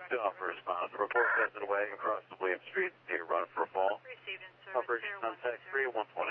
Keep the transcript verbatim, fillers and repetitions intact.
To offer response, report resident wagon across the William Street, near run for a fall. Received in service. Operation contact three one one.